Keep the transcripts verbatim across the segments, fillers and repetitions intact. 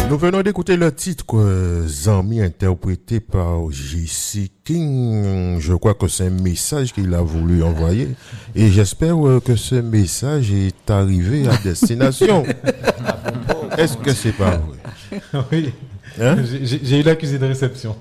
Nous venons d'écouter le titre euh, Zami interprété par J C King. Je crois que c'est un message qu'il a voulu envoyer et j'espère euh, que ce message est arrivé à destination. Est-ce que c'est pas vrai? Oui. Hein? J'ai, j'ai eu l'accusé de réception.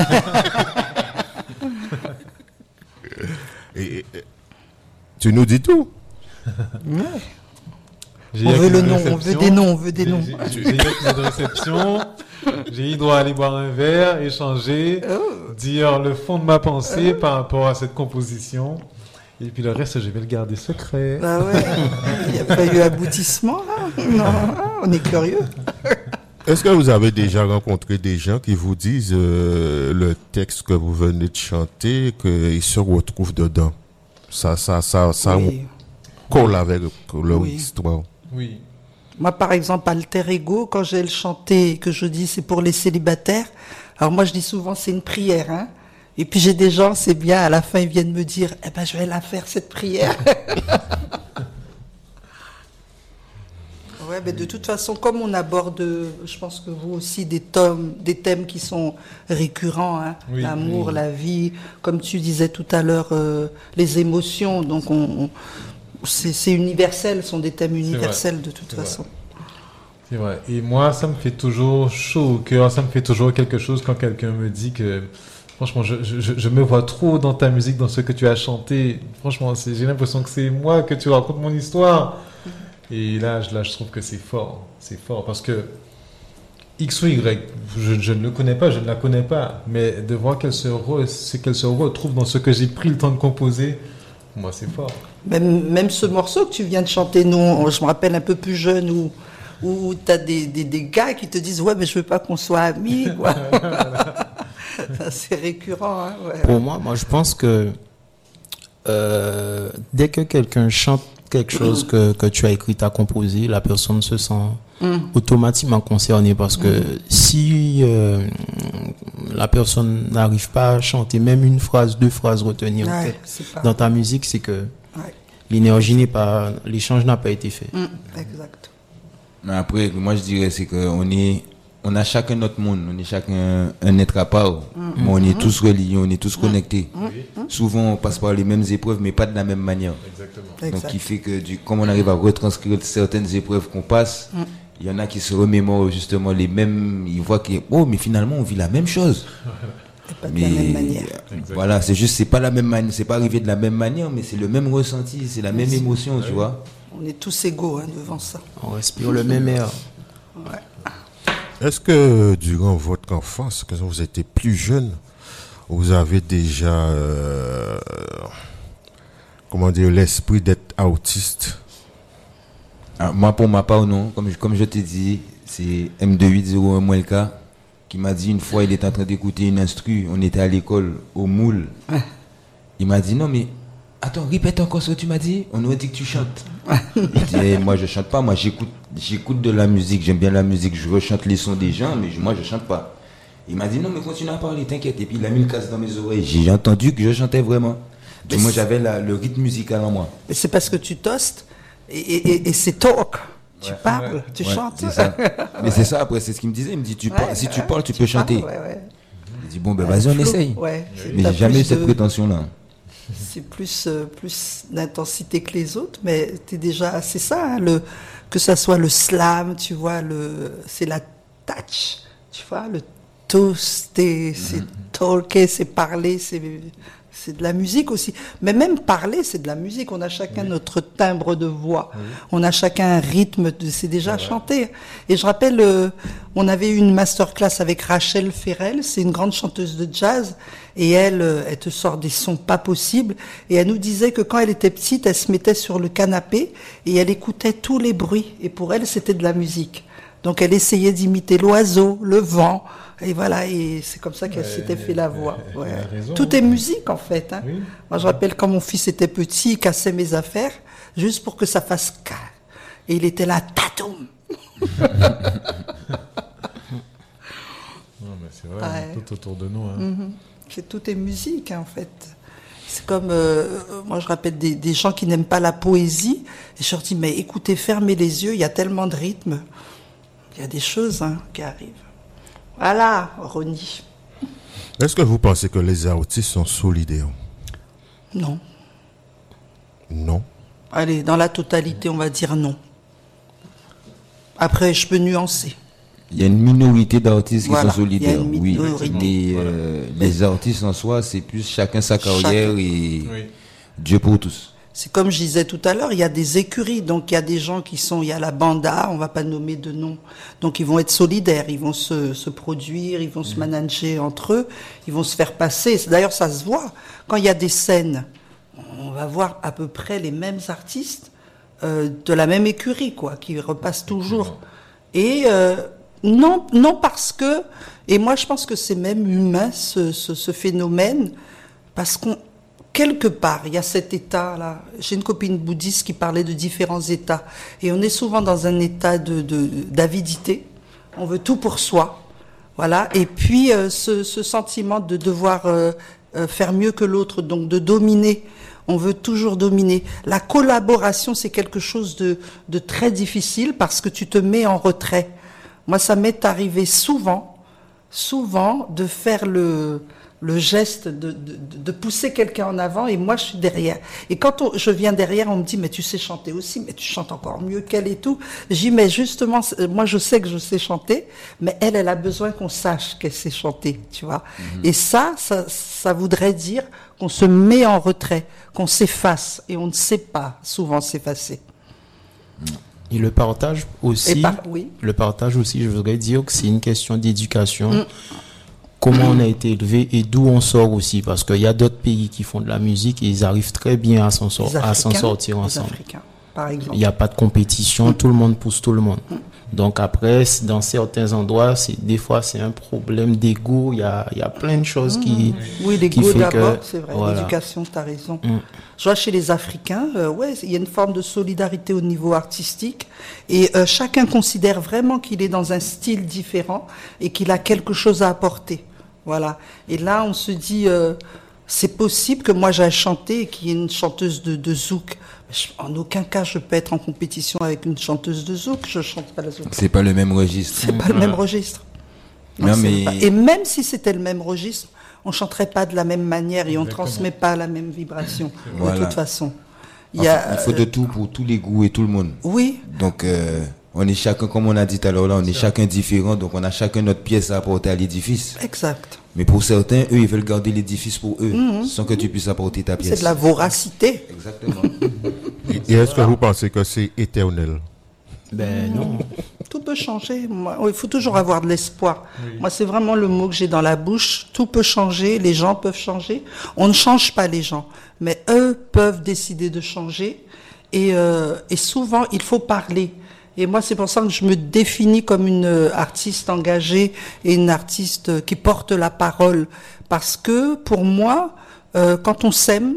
et, et, tu nous dis tout? Ouais. On veut le nom, on veut des noms, on veut des noms. J'ai, j'ai, j'ai eu l'accusé de réception. J'ai eu droit à aller boire un verre, échanger, oh. dire le fond de ma pensée oh. par rapport à cette composition. Et puis le reste, je vais le garder secret. Ah ouais. Il n'y a pas eu aboutissement là. Non, on est curieux. Est-ce que vous avez déjà rencontré des gens qui vous disent euh, le texte que vous venez de chanter, qu'ils se retrouvent dedans? Ça, ça, ça, ça oui. colle avec leur oui. histoire. Oui. Moi, par exemple, Alter Ego, quand j'ai le chanté, que je dis c'est pour les célibataires, alors moi je dis souvent c'est une prière, hein. Et puis j'ai des gens, c'est bien, à la fin ils viennent me dire, eh ben je vais la faire cette prière. Ouais, mais de toute façon, comme on aborde, je pense que vous aussi, des thèmes, des thèmes qui sont récurrents, hein, oui, l'amour, oui. la vie, comme tu disais tout à l'heure, euh, les émotions, donc on, on, c'est, c'est universel, ce sont des thèmes universels de toute c'est façon. Vrai. C'est vrai. Et moi, ça me fait toujours chaud au cœur, ça me fait toujours quelque chose quand quelqu'un me dit que, franchement, je, je, je me vois trop dans ta musique, dans ce que tu as chanté. Franchement, c'est, j'ai l'impression que c'est moi, que tu racontes mon histoire. Et là, là, je trouve que c'est fort. C'est fort parce que X ou Y, je, je ne le connais pas, je ne la connais pas. Mais de voir qu'elle se, re, qu'elle se retrouve dans ce que j'ai pris le temps de composer, moi, c'est fort. Même, même ce morceau que tu viens de chanter, nous, je me rappelle un peu plus jeune, où, où tu as des, des, des gars qui te disent « Ouais, mais je veux pas qu'on soit amis. » C'est récurrent. Hein, ouais. Pour moi, moi, je pense que euh, dès que quelqu'un chante quelque chose que, que tu as écrit, tu as composé, la personne se sent mm. automatiquement concernée parce que mm. si euh, la personne n'arrive pas à chanter même une phrase, deux phrases retenues ouais, dans ta musique, c'est que ouais. l'énergie n'est pas, l'échange n'a pas été fait. Mm. Exact. Mais après, moi je dirais c'est que on est, on a chacun notre monde, on est chacun un être à part, mm. mais on est tous reliés, on est tous mm. connectés. Mm. Souvent on passe par les mêmes épreuves, mais pas de la même manière. Exactement. Donc, exact. qui fait que, du, comme on arrive à retranscrire certaines épreuves qu'on passe, mm. il y en a qui se remémorent justement les mêmes, ils voient que, oh, mais finalement, on vit la même chose. Pas de mais, la même manière. Voilà, c'est juste, c'est pas la même manière, c'est pas arrivé de la même manière, mais c'est le même ressenti, c'est la même c'est émotion, tu vois. On est tous égaux, hein, devant ça. On respire le même air. Ouais. Est-ce que, durant votre enfance, quand vous étiez plus jeune, vous avez déjà, euh, comment dire, l'esprit d'être autiste? Ah, moi, pour ma part, non. Comme, comme je t'ai dit, c'est M deux huit zéro un K qui m'a dit une fois, il était en train d'écouter une instru. On était à l'école, au Moule. Il m'a dit, non, mais attends, répète encore ce que tu m'as dit. On aurait dit que tu chantes. Il dit, eh, moi, je chante pas. Moi, j'écoute, j'écoute de la musique. J'aime bien la musique. Je rechante les sons des gens, mais je, moi, je chante pas. Il m'a dit non mais continue à parler, t'inquiète. Et puis il a mis le casque dans mes oreilles. J'ai entendu que je chantais vraiment. Donc moi j'avais la, le rythme musical en moi. Mais c'est parce que tu toastes et, et, et c'est talk. Tu ouais, parles, ouais, tu ouais, chantes. C'est ça. Mais c'est ça après, c'est ce qu'il me disait. Il me dit tu ouais, par... si tu parles, tu, tu peux parles, chanter. Ouais, ouais. Il dit bon ben vas-y on essaye. Ouais, mais j'ai jamais eu cette de... prétention là. C'est plus euh, plus d'intensité que les autres, mais t'es déjà c'est ça hein, le que ça soit le slam, tu vois le c'est la touch, tu vois le toaster, c'est talker, c'est parler, c'est, c'est de la musique aussi. Mais même parler, c'est de la musique. On a chacun oui. notre timbre de voix. Oui. On a chacun un rythme. De, c'est déjà c'est chanter. Et je rappelle, euh, on avait eu une masterclass avec Rachel Ferrell. C'est une grande chanteuse de jazz. Et elle, euh, elle te sort des sons pas possibles. Et elle nous disait que quand elle était petite, elle se mettait sur le canapé et elle écoutait tous les bruits. Et pour elle, c'était de la musique. Donc elle essayait d'imiter l'oiseau, le vent. Et voilà, et c'est comme ça qu'elle ouais, s'était fait la voix. Ouais. Raison, Tout oui. est musique en fait. Hein. Oui. Moi je rappelle quand mon fils était petit, il cassait mes affaires juste pour que ça fasse ca. Et il était là, tatoum. Non mais c'est vrai, ouais. Tout autour de nous. Hein. Mm-hmm. C'est, tout est musique hein, en fait. C'est comme, euh, moi je rappelle des, des gens qui n'aiment pas la poésie. Et je leur dis, mais écoutez, fermez les yeux, il y a tellement de rythme. Il y a des choses hein, qui arrivent. Voilà, Ronnie. Est-ce que vous pensez que les artistes sont solidaires? Non. Non. Allez, dans la totalité, on va dire non. Après, je peux nuancer. Il y a une minorité d'artistes Voilà, qui sont solidaires. il y a une Oui, minorité. les, euh, les artistes en soi, c'est plus chacun sa carrière Chacun. et Oui. Dieu pour tous. C'est comme je disais tout à l'heure, il y a des écuries, donc il y a des gens qui sont, il y a la banda, on va pas nommer de nom, donc ils vont être solidaires, ils vont se, se produire, ils vont se manager entre eux, ils vont se faire passer. D'ailleurs, ça se voit quand il y a des scènes, on va voir à peu près les mêmes artistes euh, de la même écurie, quoi, qui repassent toujours. Et euh, non, non parce que, et moi je pense que c'est même humain ce, ce, ce phénomène, parce qu'on quelque part, il y a cet état-là. J'ai une copine bouddhiste qui parlait de différents états. Et on est souvent dans un état de, de, d'avidité. On veut tout pour soi. Voilà. Et puis, euh, ce, ce sentiment de devoir euh, euh, faire mieux que l'autre, donc de dominer. On veut toujours dominer. La collaboration, c'est quelque chose de, de très difficile parce que tu te mets en retrait. Moi, ça m'est arrivé souvent, souvent, de faire le... le geste de, de, de pousser quelqu'un en avant et moi je suis derrière. Et quand on, je viens derrière, on me dit mais tu sais chanter aussi, mais tu chantes encore mieux qu'elle et tout. J'y mais justement, moi je sais que je sais chanter, mais elle, elle a besoin qu'on sache qu'elle sait chanter, tu vois. Mm-hmm. Et ça, ça, ça voudrait dire qu'on se met en retrait, qu'on s'efface et on ne sait pas souvent s'effacer. Et le partage aussi, par, oui. le partage aussi, je voudrais dire que c'est une question d'éducation. Mm. Comment on a été élevé et d'où on sort aussi, parce qu'il y a d'autres pays qui font de la musique et ils arrivent très bien à s'en, sor- à s'en sortir ensemble. Les Africains, par exemple. Il n'y a pas de compétition, mmh. tout le monde pousse tout le monde. Mmh. Donc après, dans certains endroits, c'est, des fois c'est un problème d'ego, il y a, il y a plein de choses mmh. qui Oui, l'ego qui fait d'abord, que, c'est vrai, voilà. L'éducation, tu as raison. Mmh. Je vois chez les Africains, euh, ouais, il y a une forme de solidarité au niveau artistique et euh, chacun considère vraiment qu'il est dans un style différent et qu'il a quelque chose à apporter. Voilà. Et là, on se dit, euh, c'est possible que moi j'aille chanter et qu'il y ait une chanteuse de, de zouk. Je, en aucun cas, je peux être en compétition avec une chanteuse de zouk. Je chante pas la zouk. C'est pas le même registre. C'est pas le même registre. Non, non, mais... pas. Et même si c'était le même registre, on chanterait pas de la même manière et on Exactement. transmet pas la même vibration. Voilà. De toute façon. Il, enfin, y a, il faut de tout pour tous les goûts et tout le monde. Oui. Donc, euh, on est chacun, comme on a dit tout à l'heure, là, on est chacun différent, donc on a chacun notre pièce à apporter à l'édifice. Exact. Mais pour certains, eux, ils veulent garder l'édifice pour eux, mmh. sans que tu puisses apporter ta pièce. C'est de la voracité. Exactement. Et, et est-ce que vous pensez que c'est éternel? Ben non. Tout peut changer. Moi, il faut toujours avoir de l'espoir. Oui. Moi, c'est vraiment le mot que j'ai dans la bouche. Tout peut changer, les gens peuvent changer. On ne change pas les gens, mais eux peuvent décider de changer. Et, euh, et souvent, il faut parler. Et moi, c'est pour ça que je me définis comme une artiste engagée et une artiste qui porte la parole. Parce que, pour moi, euh, quand on sème,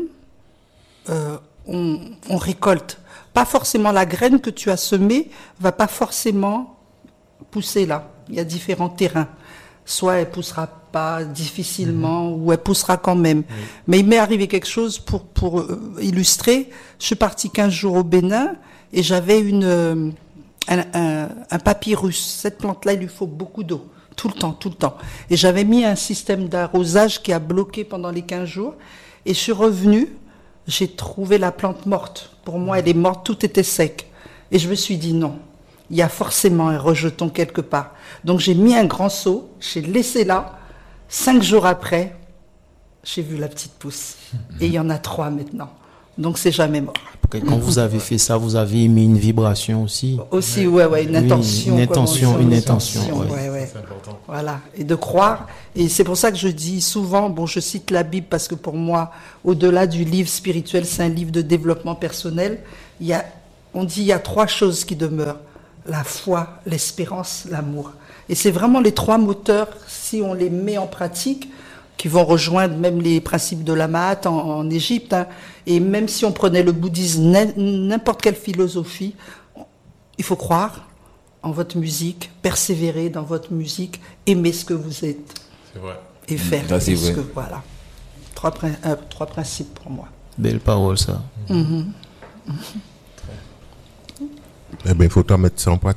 euh, on, on récolte. Pas forcément la graine que tu as semée va pas forcément pousser là. Il y a différents terrains. Soit elle poussera pas difficilement, mmh. ou elle poussera quand même. Oui. Mais il m'est arrivé quelque chose pour, pour euh, illustrer. Je suis partie quinze jours au Bénin et j'avais une... Euh, Un, un, un papyrus. Cette plante-là, il lui faut beaucoup d'eau. Tout le temps, tout le temps. Et j'avais mis un système d'arrosage qui a bloqué pendant les quinze jours. Et je suis revenue, j'ai trouvé la plante morte. Pour moi, elle est morte, tout était sec. Et je me suis dit non, il y a forcément un rejeton quelque part. Donc j'ai mis un grand seau, j'ai laissé là. Cinq jours après, j'ai vu la petite pousse. Et il y en a trois maintenant. Donc c'est jamais mort. Quand vous avez fait ça, vous avez émis une vibration aussi. Aussi, ouais, ouais, une oui, intention. Une intention, une intention. Ouais. Ouais, ouais. C'est important. Voilà, et de croire. Et c'est pour ça que je dis souvent, bon, je cite la Bible parce que pour moi, au-delà du livre spirituel, c'est un livre de développement personnel. Il y a, on dit, il y a trois choses qui demeurent la foi, l'espérance, l'amour. Et c'est vraiment les trois moteurs, si on les met en pratique, qui vont rejoindre même les principes de la Mahat en, en Égypte. Hein. Et même si on prenait le bouddhisme, n'importe quelle philosophie, il faut croire en votre musique, persévérer dans votre musique, aimer ce que vous êtes. C'est vrai. Et faire Là, c'est ce vrai. que... Voilà. Trois, euh, trois principes pour moi. Belle parole, ça. Mm-hmm. Eh bien, il faut en mettre ça en pratique.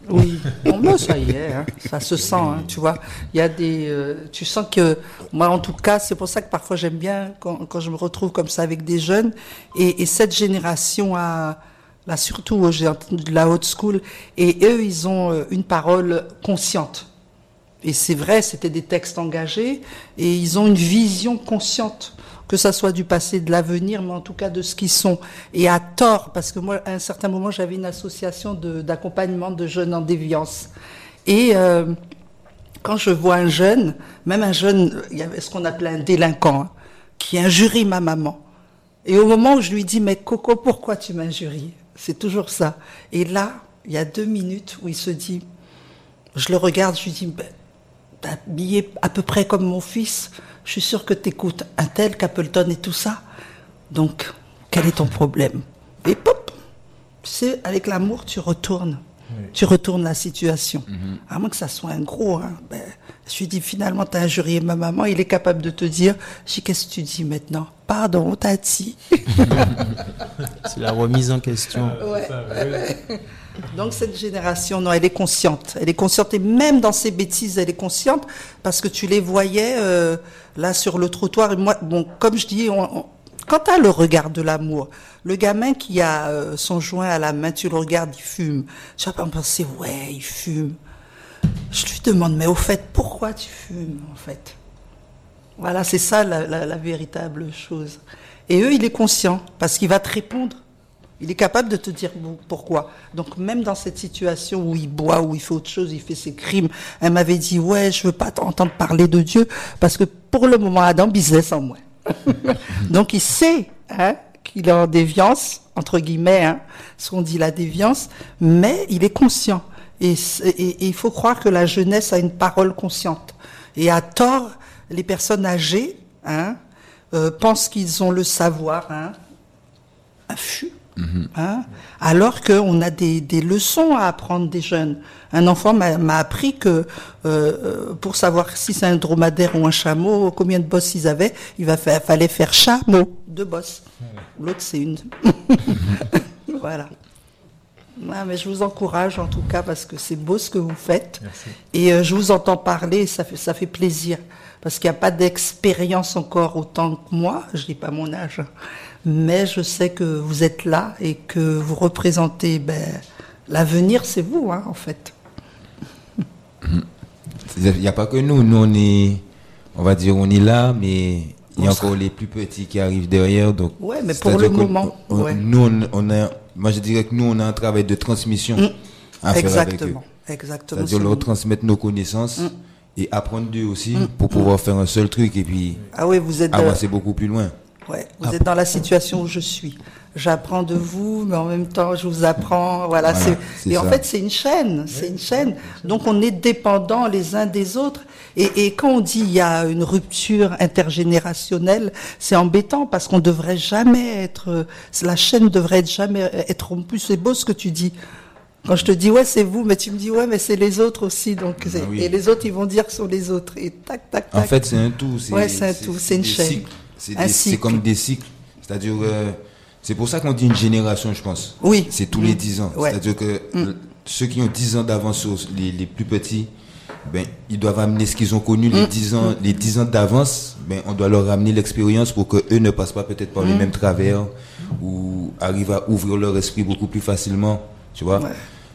Oui, bon, ben, ça y est, hein, ça se sent, hein, tu vois. Il y a des, euh, tu sens que, moi en tout cas, c'est pour ça que parfois j'aime bien quand, quand je me retrouve comme ça avec des jeunes. Et, et cette génération a, là surtout, j'ai entendu de la haute school, et eux, ils ont une parole consciente. Et c'est vrai, c'était des textes engagés, et ils ont une vision consciente, que ça soit du passé, de l'avenir, mais en tout cas de ce qu'ils sont. Et à tort, parce que moi, à un certain moment, j'avais une association de, d'accompagnement de jeunes en déviance. Et euh, quand je vois un jeune, même un jeune, il y avait ce qu'on appelait un délinquant, hein, qui injurie ma maman. Et au moment où je lui dis, mais Coco, pourquoi tu m'injuries ? C'est toujours ça. Et là, il y a deux minutes où il se dit, je le regarde, je lui dis, ben, t'es habillé à peu près comme mon fils. Je suis sûr que t'écoutes un tel, Capleton et tout ça. Donc, quel est ton problème ? Et pop, tu sais, avec l'amour, tu retournes. Oui. Tu retournes la situation. Mm-hmm. À moins que ça soit un gros. Hein, ben, je lui dis, finalement, t'as injurié ma maman. Il est capable de te dire, je dis, qu'est-ce que tu dis maintenant ? Pardon, on t'a dit. C'est la remise en question. Ouais. Donc cette génération, non, elle est consciente. Elle est consciente et même dans ses bêtises, elle est consciente parce que tu les voyais euh, là sur le trottoir. Et moi, bon, comme je dis, on, on, quand tu as le regard de l'amour, le gamin qui a euh, son joint à la main, tu le regardes, il fume. Tu vas pas me penser, ouais, il fume. Je lui demande, mais au fait, pourquoi tu fumes, en fait ? Voilà, c'est ça la, la, la véritable chose. Et eux, il est conscient parce qu'il va te répondre. Il est capable de te dire pourquoi. Donc même dans cette situation où il boit, où il fait autre chose, il fait ses crimes, elle m'avait dit, ouais, je veux pas t'entendre parler de Dieu, parce que pour le moment, Adam, business en moi. Donc il sait hein, qu'il est en déviance, entre guillemets, hein, ce qu'on dit la déviance, mais il est conscient. Et, et, et il faut croire que la jeunesse a une parole consciente. Et à tort, les personnes âgées hein, euh, pensent qu'ils ont le savoir, hein, affût. Mmh. Hein? Alors qu'on a des, des leçons à apprendre des jeunes. Un enfant m'a, m'a appris que euh, pour savoir si c'est un dromadaire ou un chameau, combien de bosses ils avaient, il va faire, fallait faire chameau, deux bosses. Mmh. L'autre c'est une. Voilà. Ah, mais je vous encourage en tout cas parce que c'est beau ce que vous faites. Merci. Et euh, je vous entends parler et ça fait, ça fait plaisir. Parce qu'il n'y a pas d'expérience encore autant que moi, je dis pas mon âge, mais je sais que vous êtes là et que vous représentez, ben, l'avenir, c'est vous, hein, en fait. Il n'y a pas que nous, nous on est, on va dire, on est là, mais il y a encore ça. Les plus petits qui arrivent derrière. Donc, ouais, mais pour le moment, on, on, ouais. nous, on, on a, moi je dirais que nous, on a un travail de transmission mmh. à Exactement. faire avec eux. Exactement. C'est-à-dire leur transmettre nos connaissances. Mmh. Et apprendre d'eux aussi mmh. pour pouvoir faire un seul truc et puis ah oui, vous êtes avancer de... beaucoup plus loin. Ouais, vous ah. êtes dans la situation où je suis. J'apprends de vous, mais en même temps, je vous apprends. Voilà, voilà c'est... c'est et ça. En fait, c'est une chaîne. C'est une chaîne. Donc, on est dépendants les uns des autres. Et, et quand on dit il y a une rupture intergénérationnelle, c'est embêtant parce qu'on devrait jamais être. La chaîne devrait jamais être rompue. C'est beau ce que tu dis. Quand je te dis, ouais, c'est vous, mais tu me dis, ouais, mais c'est les autres aussi. Donc, c'est, ah oui. Et les autres, ils vont dire que sont les autres. Et tac, tac, tac. En fait, c'est un tout. C'est, ouais, c'est un tout. C'est, c'est une chaîne. C'est, des, c'est comme des cycles. C'est-à-dire, euh, c'est pour ça qu'on dit une génération, je pense. Oui. C'est tous mmh. les dix ans. Ouais. C'est-à-dire que mmh. ceux qui ont dix ans d'avance sur les, les plus petits, ben, ils doivent amener ce qu'ils ont connu mmh. les dix ans, les dix ans d'avance. Ben, on doit leur ramener l'expérience pour que eux ne passent pas peut-être par mmh. les mêmes travers ou arrivent à ouvrir leur esprit beaucoup plus facilement. Tu vois? Ouais.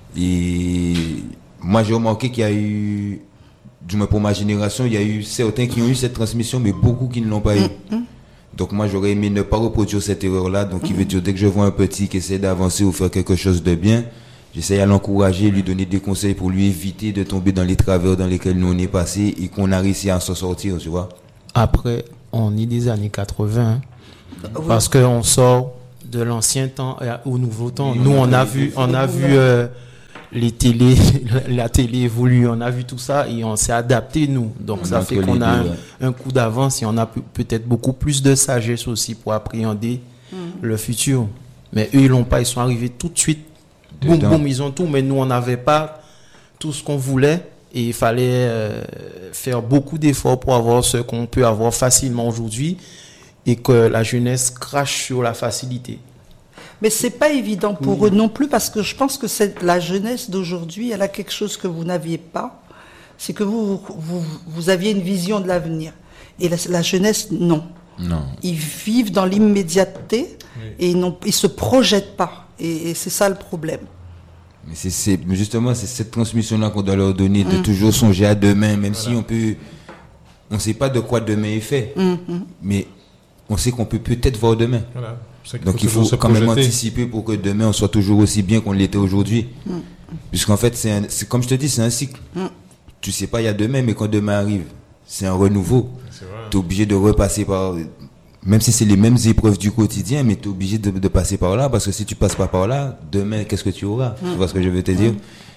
Et moi, j'ai remarqué qu'il y a eu, du moins pour ma génération, il y a eu certains qui ont eu cette transmission, mais beaucoup qui ne l'ont pas eu. Mm-hmm. Donc moi, j'aurais aimé ne pas reproduire cette erreur-là. Donc, mm-hmm. il veut dire, dès que je vois un petit qui essaie d'avancer ou faire quelque chose de bien, j'essaie à l'encourager, lui donner des conseils pour lui éviter de tomber dans les travers dans lesquels nous on est passé et qu'on a réussi à s'en sortir, tu vois. Après, on est des années quatre-vingts, hein, oui. parce qu'on sort de l'ancien temps au nouveau temps. Oui, nous, on a vu, on a vu... Euh, les télés, la télé évolue, on a vu tout ça et on s'est adapté nous. Donc on ça fait qu'on a un, ouais. un coup d'avance et on a peut-être beaucoup plus de sagesse aussi pour appréhender mmh. le futur. Mais eux ils l'ont pas, ils sont arrivés tout de suite. Boum boum, ils ont tout, mais nous on n'avait pas tout ce qu'on voulait et il fallait euh, faire beaucoup d'efforts pour avoir ce qu'on peut avoir facilement aujourd'hui et que la jeunesse crache sur la facilité. Mais c'est pas évident pour eux non plus, parce que je pense que c'est la jeunesse d'aujourd'hui, elle a quelque chose que vous n'aviez pas. C'est que vous, vous, vous aviez une vision de l'avenir. Et la, la jeunesse, non. Non. Ils vivent dans l'immédiateté Oui. et ils ne ils se projettent pas. Et, et c'est ça le problème. Mais c'est, c'est, mais justement, c'est cette transmission-là qu'on doit leur donner, de toujours songer à demain, même si on peut, on ne sait pas de quoi demain est fait, mais on sait qu'on peut peut-être voir demain. Voilà. C'est ça qu'il Donc il faut toujours se quand même projeter. anticiper pour que demain on soit toujours aussi bien qu'on l'était aujourd'hui. Puisqu'en fait, c'est, un, c'est comme je te dis, c'est un cycle. Tu sais pas, il y a demain, mais quand demain arrive, c'est un renouveau. C'est vrai. Tu es obligé de repasser par, même si c'est les mêmes épreuves du quotidien, mais tu es obligé de, de passer par là, parce que si tu passes pas par là, demain, qu'est-ce que tu auras? Tu vois ce que je veux te dire?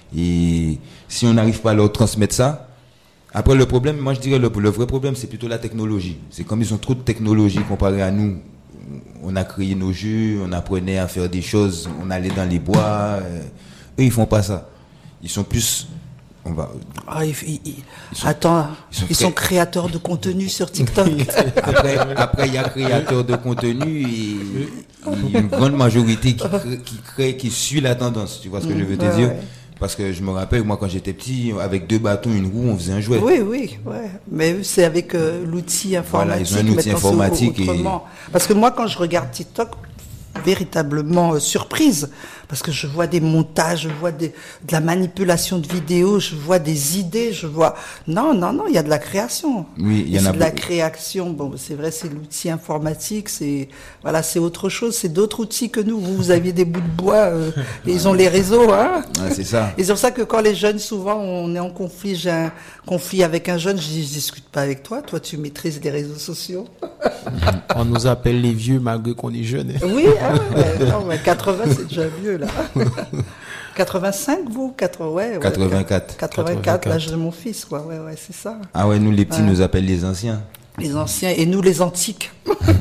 Et si on n'arrive pas à leur transmettre ça, après le problème, moi je dirais le, le vrai problème, c'est plutôt la technologie. C'est comme ils ont trop de technologie comparé à nous. On a créé nos jeux, on apprenait à faire des choses, on allait dans les bois. Euh, eux, ils font pas ça. Ils sont plus... On va, Ah, ils- ils- ils- sont- Attends, ils sont ils sont très- créateurs de contenu sur TikTok. Après, après, il y a créateurs de contenu et et une grande majorité qui crée, qui crée, qui suit la tendance. Tu vois ce que je veux te Ouais, dire? ouais. Parce que je me rappelle, moi, quand j'étais petit, avec deux bâtons, une roue, on faisait un jouet. Oui, oui, ouais. Mais eux, c'est avec euh, l'outil Voilà, informatique. ils ont un outil Maintenant, c'est informatique et- autrement. Parce que moi, quand je regarde TikTok, véritablement euh, surprise, parce que je vois des montages, je vois des, de la manipulation de vidéos, je vois des idées, je vois... Non, non, non, il y a de la création. Oui, il y Et en a c'est de la beaucoup. création. Bon, c'est vrai, c'est l'outil informatique, c'est voilà, c'est autre chose, c'est d'autres outils que nous. Vous, vous aviez des bouts de bois, euh, et ils ont les réseaux, hein. Ouais, c'est ça. Et c'est pour ça que quand les jeunes, souvent, on est en conflit, j'ai un conflit avec un jeune, je dis, je discute pas avec toi, toi tu maîtrises les réseaux sociaux. On nous appelle les vieux malgré qu'on est jeunes. hein. Oui, ah ouais, non, mais quatre-vingts, c'est déjà vieux, là. quatre-vingt-cinq, vous? quatre-vingts, ouais, ouais, quatre-vingt-quatre. quatre-vingt-quatre, l'âge de mon fils, quoi, ouais, ouais, c'est ça. Ah ouais, nous, les petits, Ouais. nous appellent les anciens. Les anciens, et nous, les antiques.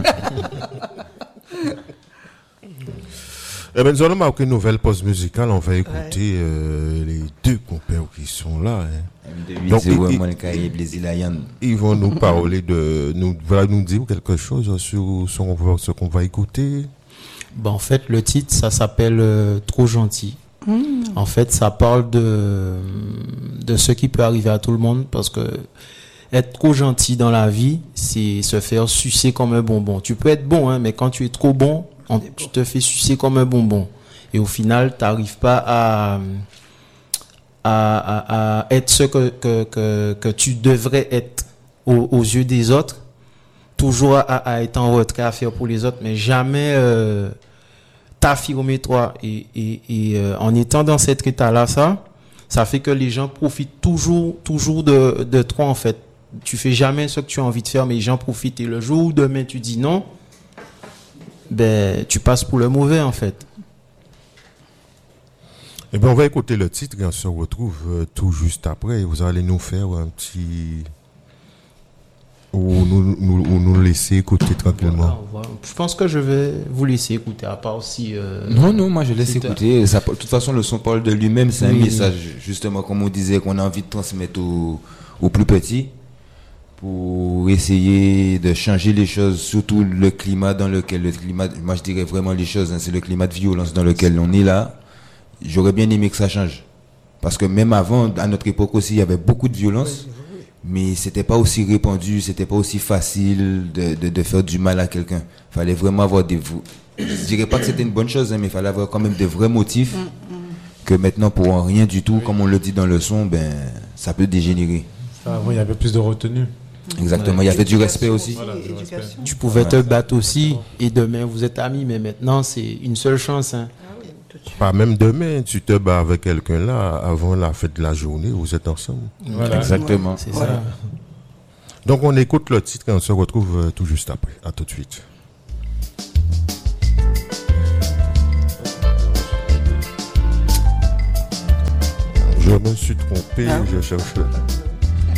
Eh bien, nous allons marquer une nouvelle pause musicale. On va écouter euh, les deux compères qui sont là. hein. M deux huit Donc, zéro il- moins K et Blazy Lion. Ils vont nous parler de... Nous, va nous dire quelque chose sur, sur ce qu'on va écouter. Ben, en fait, le titre, ça s'appelle euh, Trop gentil. En fait, ça parle de, de ce qui peut arriver à tout le monde, parce que être trop gentil dans la vie, c'est se faire sucer comme un bonbon. Tu peux être bon, hein, mais quand tu es trop bon, on- tu te fais sucer comme un bonbon. Et au final, tu n'arrives pas à, à, à, à être ce que, que, que, que tu devrais être aux, aux yeux des autres. Toujours à, à être en retrait, à faire pour les autres, mais jamais euh, t'affirmer toi. Et, et, et euh, en étant dans cet état-là, ça, ça fait que les gens profitent toujours, toujours de, de toi, en fait. Tu fais jamais ce que tu as envie de faire, mais les gens profitent. Et le jour où demain tu dis non, ben, tu passes pour le mauvais, en fait. Eh bien, on va écouter le titre et on se retrouve euh, tout juste après. Vous allez nous faire un petit... Ou nous, nous, ou nous laisser écouter tranquillement. Voilà, voilà. Je pense que je vais vous laisser écouter, à part si... euh, Non, non, moi je laisse c'est un- écouter. Ça, de toute façon, le son parle de lui-même. C'est un Oui. message, justement, comme on disait, qu'on a envie de transmettre aux, aux plus petits pour essayer de changer les choses, surtout le climat dans lequel, le climat, moi je dirais vraiment les choses, hein, c'est le climat de violence dans lequel on est là. J'aurais bien aimé que ça change. Parce que même avant, à notre époque aussi, il y avait beaucoup de violence. Mais c'était pas aussi répandu, c'était pas aussi facile de, de, de faire du mal à quelqu'un. Fallait vraiment avoir des... vo- Je dirais pas que c'était une bonne chose, hein, mais il fallait avoir quand même des vrais motifs. Que maintenant, pour rien du tout, comme on le dit dans le son, ben, ça peut dégénérer. Ça, avant, il y avait plus de retenue. Exactement, il y avait du respect aussi. Voilà, du Éducation. respect. Tu pouvais te battre aussi, et demain vous êtes amis, mais maintenant c'est une seule chance. Hein. Pas même demain, tu te bats avec quelqu'un là, avant la fête de la journée, vous êtes ensemble. Voilà. Exactement. C'est Voilà. ça. Donc on écoute le titre et on se retrouve euh, tout juste après. À tout de suite. Je me suis trompé, Ah. je cherche.